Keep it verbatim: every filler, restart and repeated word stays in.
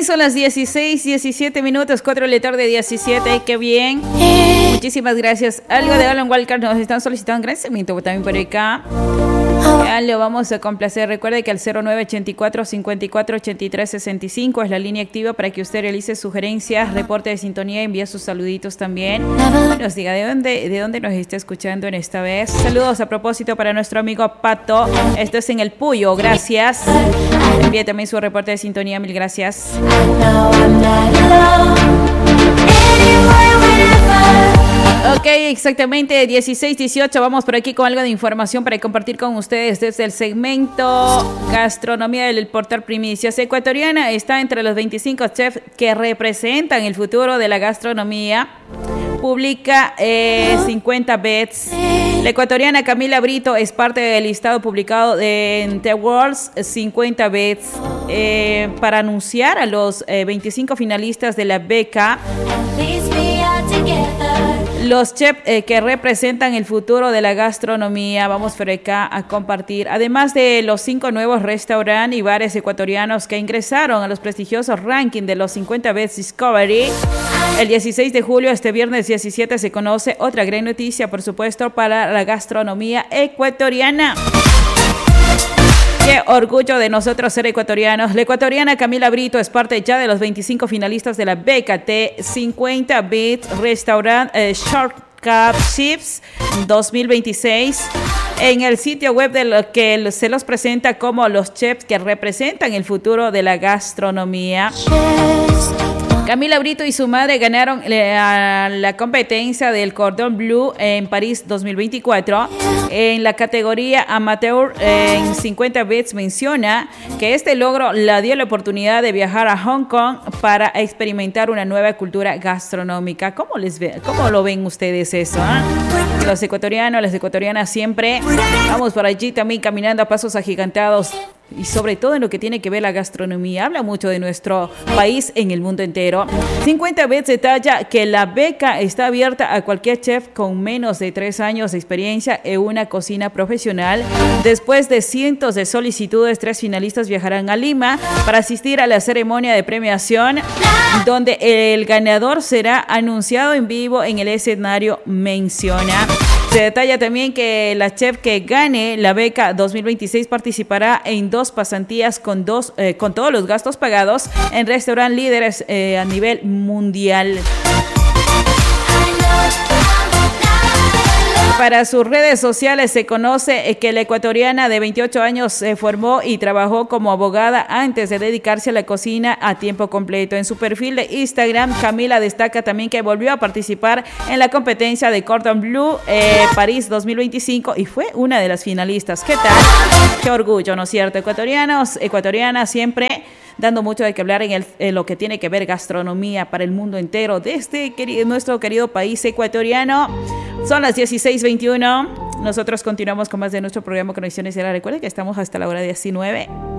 son las dieciséis, diecisiete minutos, cuatro de la tarde, diecisiete. Qué bien. Muchísimas gracias. Algo de Alan Walker nos están solicitando. Gran segmento también por acá. Ya lo vamos a complacer. Recuerde que al cero nueve ochenta y cuatro, cincuenta y cuatro, ochenta y tres, sesenta y cinco es la línea activa para que usted realice sugerencias, reporte de sintonía, envíe sus saluditos también. Nos diga de dónde, de dónde nos está escuchando en esta vez. Saludos a propósito para nuestro amigo Pato. Esto es en El Puyo. Gracias. Envíe también su reporte de sintonía. Mil gracias. Ok, exactamente dieciséis dieciocho. Vamos por aquí con algo de información para compartir con ustedes desde el segmento Gastronomía del Portal Primicias. Ecuatoriana está entre los veinticinco chefs que representan el futuro de la gastronomía. Publica eh, cincuenta bets. La ecuatoriana Camila Brito es parte del listado publicado en The World's cincuenta bets eh, para anunciar a los eh, veinticinco finalistas de la beca. Los chefs eh, que representan el futuro de la gastronomía. Vamos por acá a compartir. Además de los cinco nuevos restaurantes y bares ecuatorianos que ingresaron a los prestigiosos rankings de los cincuenta Best Discovery. El dieciséis de julio, este viernes diecisiete, se conoce otra gran noticia, por supuesto, para la gastronomía ecuatoriana. Qué orgullo de nosotros ser ecuatorianos. La ecuatoriana Camila Brito es parte ya de los veinticinco finalistas de la beca de cincuenta Best Restaurant eh, Shortcut Chips dos mil veintiséis. En el sitio web de lo que se los presenta como los chefs que representan el futuro de la gastronomía. Camila Brito y su madre ganaron la, la competencia del Cordon Bleu en París dos mil veinticuatro. En la categoría amateur en cincuenta bets menciona que este logro la dio la oportunidad de viajar a Hong Kong para experimentar una nueva cultura gastronómica. ¿Cómo, les ve, cómo lo ven ustedes eso? ¿eh? Los ecuatorianos, las ecuatorianas siempre vamos por allí también caminando a pasos agigantados. Y sobre todo en lo que tiene que ver la gastronomía. Habla mucho de nuestro país en el mundo entero. cincuenta bets detalla que la beca está abierta a cualquier chef con menos de tres años de experiencia en una cocina profesional. Después de cientos de solicitudes, tres finalistas viajarán a Lima para asistir a la ceremonia de premiación, donde el ganador será anunciado en vivo en el escenario, menciona. Se detalla también que la chef que gane la beca dos mil veintiséis participará en dos pasantías con, dos, eh, con todos los gastos pagados en restaurantes líderes eh, a nivel mundial. Para sus redes sociales se conoce que la ecuatoriana de veintiocho años se formó y trabajó como abogada antes de dedicarse a la cocina a tiempo completo. En su perfil de Instagram, Camila destaca también que volvió a participar en la competencia de Cordon Bleu eh, París dos mil veinticinco y fue una de las finalistas. ¿Qué tal? Qué orgullo, ¿no es cierto? Ecuatorianos, ecuatorianas siempre dando mucho de qué hablar en, el, en lo que tiene que ver gastronomía para el mundo entero desde querido, nuestro querido país ecuatoriano. Son las dieciséis veintiuno. Nosotros continuamos con más de nuestro programa Conexiones. Recuerden que estamos hasta la hora diecinueve.